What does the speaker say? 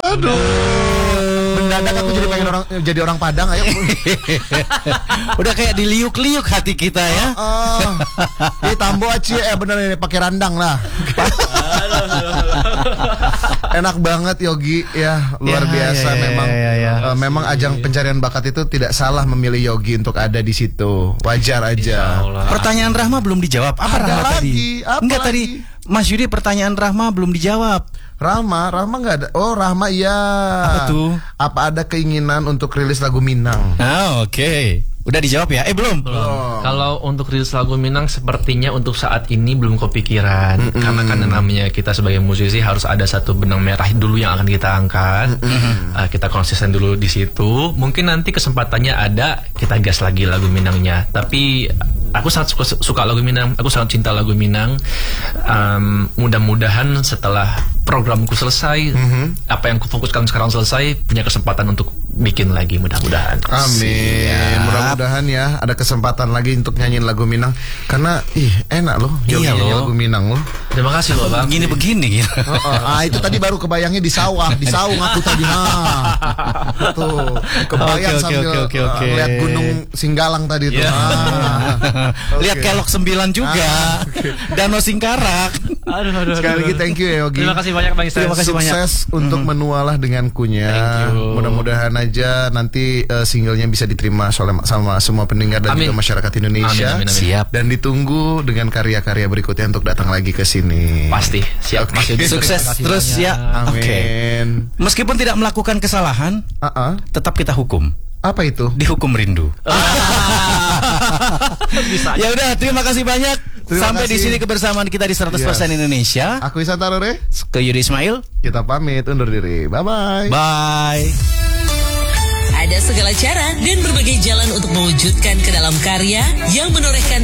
Aduh. Mendadak aku jadi pengen jadi orang Padang, ayo. Udah kayak diliuk-liuk hati kita ya. Ini tambo aci bener ini pakai randang lah. Enak banget Yogi ya, luar biasa memang. Memang ajang pencarian bakat itu tidak salah memilih Yogi untuk ada di situ. Wajar aja. Pertanyaan Rahma belum dijawab. Apa Ada Rahma lagi? tadi? Enggak tadi. Mas Yudi pertanyaan Rahma belum dijawab. Rahma nggak ada. Oh Rahma iya. Apa tuh? Apa ada keinginan untuk rilis lagu Minang? Oke. Udah dijawab ya? Belum. Kalau untuk rilis lagu Minang sepertinya untuk saat ini belum kepikiran. Karena kan namanya kita sebagai musisi harus ada satu benang merah dulu yang akan kita angkat. Kita konsisten dulu di situ. Mungkin nanti kesempatannya ada, kita gas lagi lagu Minangnya. Tapi aku sangat suka lagu Minang. Aku sangat cinta lagu Minang. Mudah-mudahan setelah programku selesai, apa yang kufokuskan sekarang selesai, punya kesempatan untuk bikin lagi, mudah-mudahan. Amin. Mudah-mudahan ya ada kesempatan lagi untuk nyanyiin lagu Minang. Karena enak loh nyanyi lagu Minang loh. Terima kasih loh Bang. Begini gitu. Itu tadi baru kebayangnya di sawah, di saung aku tadi. Tuh, kebayang sambil lihat Gunung Singgalang tadi tuh. Lihat Kelok 9 juga. Danau Singkarak. Sekali lagi thank you ya Yogi. Terima kasih banyak Bang Istan. Terima kasih sukses untuk menualah dengan kunya. Mudah-mudahan aja nanti singlenya bisa diterima sama semua pendengar dan juga masyarakat Indonesia. Amin. Siap. Dan ditunggu dengan karya-karya berikutnya untuk datang lagi ke sini. Pasti siap. Sukses terus ya. Amin. Meskipun tidak melakukan kesalahan, tetap kita hukum. Apa itu? Dihukum rindu. Ya udah, terima kasih banyak. Sampai di sini kebersamaan kita di 100% Indonesia. Aku Ihsan Tarore, ke Yudi Ismail. kita pamit undur diri. Bye-bye. Bye. Ada segala cara dan berbagai jalan untuk mewujudkan ke dalam karya yang menorehkan